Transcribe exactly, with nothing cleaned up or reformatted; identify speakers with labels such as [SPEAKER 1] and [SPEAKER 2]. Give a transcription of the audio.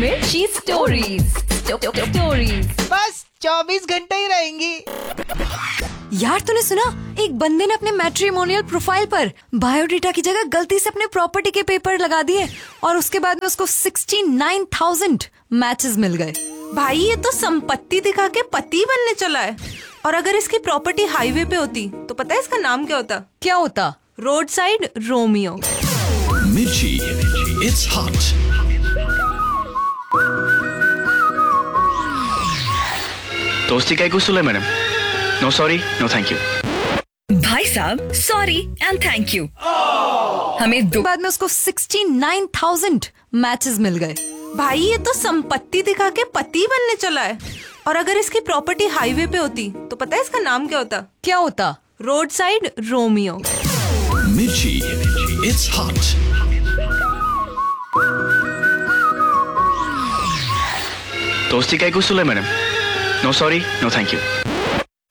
[SPEAKER 1] मिर्ची stories stories
[SPEAKER 2] बस चौबीस घंटे ही रहेंगी।
[SPEAKER 1] यार तूने सुना, एक बंदे ने अपने मैट्रिमोनियल प्रोफाइल पर बायोडेटा की जगह गलती से अपने प्रॉपर्टी के पेपर लगा दिए और उसके बाद में उसको सिक्सटी नाइन थाउजेंड मैचेस मिल गए।
[SPEAKER 3] भाई ये तो संपत्ति दिखा के पति बनने चला है। और अगर इसकी प्रॉपर्टी हाईवे पे होती तो पता है इसका नाम क्या होता?
[SPEAKER 1] क्या होता?
[SPEAKER 3] Road side Romeo.
[SPEAKER 4] मिर्ची, it's hot.
[SPEAKER 5] दोस्ती का कुछ Sule madam. No sorry no thank you.
[SPEAKER 1] भाई साहब सॉरी एंड थैंक यू। हमें दो बाद में उसको सिक्सटी नाइन थाउजेंड मैचेस मिल गए।
[SPEAKER 3] भाई ये तो संपत्ति दिखा के पति बनने चला है। और अगर इसकी प्रॉपर्टी हाईवे पे होती तो पता है इसका नाम क्या होता?
[SPEAKER 1] क्या होता?
[SPEAKER 3] Road side Romeo.
[SPEAKER 4] मिर्ची, it's hot.
[SPEAKER 5] दोस्ती का कुछ Sule madam. No sorry no thank you.